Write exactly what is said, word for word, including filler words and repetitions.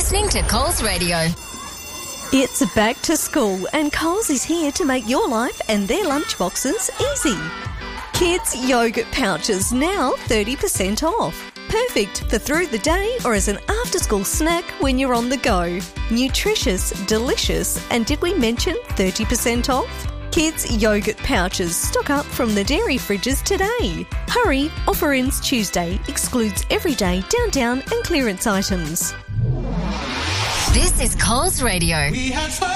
listening to Coles Radio. It's back to school and Coles is here to make your life and their lunchboxes easy. Kids yogurt pouches now thirty percent off. Perfect for through the day or as an after-school snack when you're on the go. Nutritious, delicious, and did we mention thirty percent off? Kids yogurt pouches stock up from the dairy fridges today. Hurry, offer ends Tuesday, excludes everyday down down and clearance items. This is Coles Radio. We had fun.